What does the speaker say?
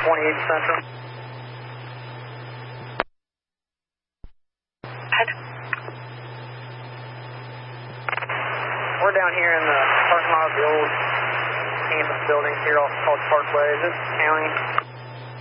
28 Central. We're down here in the parking lot of the old campus building here off College Parkway. Is this county?